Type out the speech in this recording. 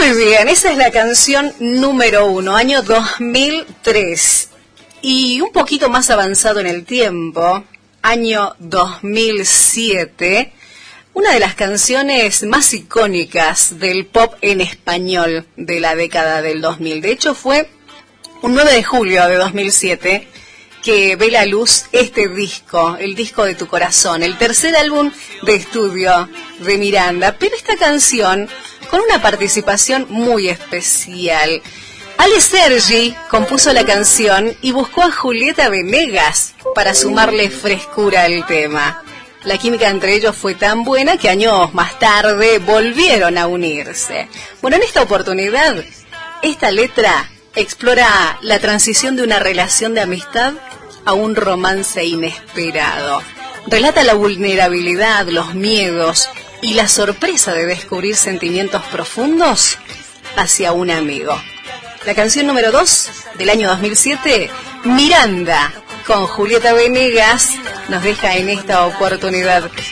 Muy bien, esa es la canción número 1, año 2003. Y un poquito más avanzado en el tiempo, año 2007, una de las canciones más icónicas del pop en español de la década del 2000. De hecho, fue un 9 de julio de 2007 que ve la luz este disco, el disco de tu corazón, el tercer álbum de estudio de Miranda. Pero esta canción, con una participación muy especial. Ale Sergi compuso la canción y buscó a Julieta Venegas para sumarle frescura al tema. La química entre ellos fue tan buena que años más tarde volvieron a unirse. Bueno, en esta oportunidad, esta letra explora la transición de una relación de amistad a un romance inesperado. Relata la vulnerabilidad, los miedos y la sorpresa de descubrir sentimientos profundos hacia un amigo. La canción número 2 del año 2007, Miranda, con Julieta Venegas, nos deja en esta oportunidad